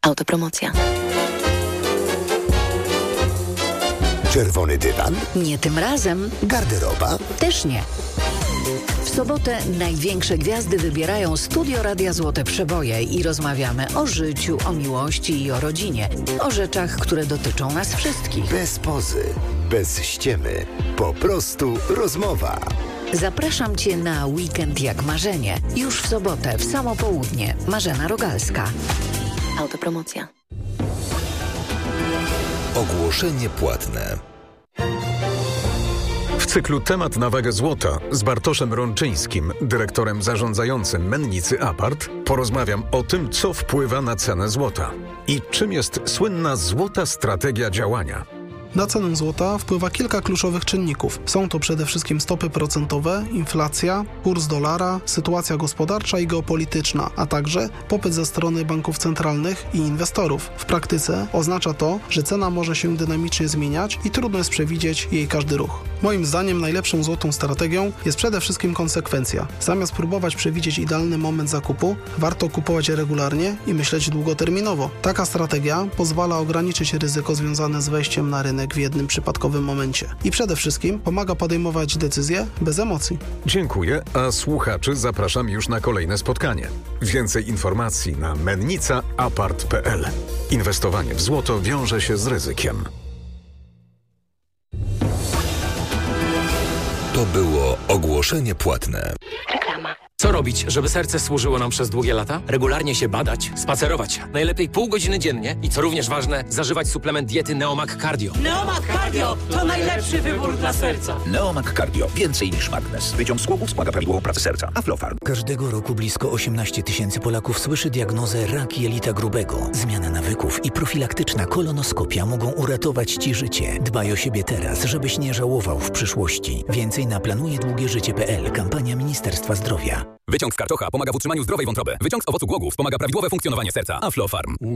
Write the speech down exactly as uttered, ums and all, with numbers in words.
Autopromocja. Czerwony dywan? Nie tym razem. Garderoba? Też nie. W sobotę największe gwiazdy wybierają Studio Radia Złote Przeboje i rozmawiamy o życiu, o miłości i o rodzinie. O rzeczach, które dotyczą nas wszystkich. Bez pozy, bez ściemy. Po prostu rozmowa. Zapraszam Cię na Weekend jak marzenie. Już w sobotę, w samo południe. Marzena Rogalska. Autopromocja. Ogłoszenie płatne. W cyklu Temat na wagę złota z Bartoszem Rączyńskim, dyrektorem zarządzającym Mennicy Apart, porozmawiam o tym, co wpływa na cenę złota i czym jest słynna złota strategia działania. Na cenę złota wpływa kilka kluczowych czynników. Są to przede wszystkim stopy procentowe, inflacja, kurs dolara, sytuacja gospodarcza i geopolityczna, a także popyt ze strony banków centralnych i inwestorów. W praktyce oznacza to, że cena może się dynamicznie zmieniać i trudno jest przewidzieć jej każdy ruch. Moim zdaniem najlepszą złotą strategią jest przede wszystkim konsekwencja. Zamiast próbować przewidzieć idealny moment zakupu, warto kupować regularnie i myśleć długoterminowo. Taka strategia pozwala ograniczyć ryzyko związane z wejściem na rynek w jednym przypadkowym momencie. I przede wszystkim pomaga podejmować decyzje bez emocji. Dziękuję, a słuchaczy zapraszam już na kolejne spotkanie. Więcej informacji na mennica apart kropka p l. Inwestowanie w złoto wiąże się z ryzykiem. To było ogłoszenie płatne. Reklama. Co robić, żeby serce służyło nam przez długie lata? Regularnie się badać, spacerować. Najlepiej pół godziny dziennie i co również ważne, zażywać suplement diety Neomag Cardio. Neomag Cardio to najlepszy wybór dla serca. Neomag Cardio. Więcej niż magnes. Wyciąg z głowów wspomaga prawidłową pracę serca. Aflofarm. Każdego roku blisko osiemnaście tysięcy Polaków słyszy diagnozę rak jelita grubego. Zmiana nawyków i profilaktyczna kolonoskopia mogą uratować Ci życie. Dbaj o siebie teraz, żebyś nie żałował w przyszłości. Więcej na planuje długie życie kropka p l. Kampania Ministerstwa Zdrowia. Wyciąg z karczocha pomaga w utrzymaniu zdrowej wątroby. Wyciąg z owocu głogów wspomaga prawidłowe funkcjonowanie serca. Aflofarm.